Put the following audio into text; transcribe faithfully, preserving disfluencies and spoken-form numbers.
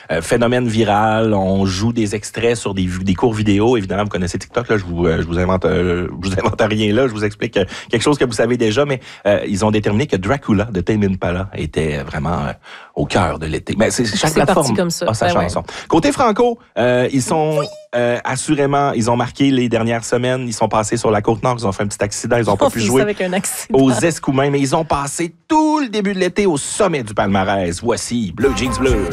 euh, phénomène viral. On joue des extraits sur des, des courts vidéo. Évidemment, vous connaissez TikTok. Là, je vous, euh, je vous invente, euh, je vous invente rien là. Je vous explique euh, quelque chose que vous savez déjà. Mais euh, ils ont déterminé que Dracula de Tame Impala était vraiment euh, au cœur de l'été. Mais c'est chaque c'est plateforme parti comme ça. a sa Ben chanson. Ouais. Côté franco, euh, ils sont oui. euh, assurément, ils ont marqué les dernières semaines. Ils sont passés sur la Côte-Nord. Ils ont fait un petit accident. Ils ont pas pu jouer avec un accident. aux Escoumins. Mais ils ont passé tout le début de l'été au sommet du palmarès. Voici Bleu Jeans Bleu.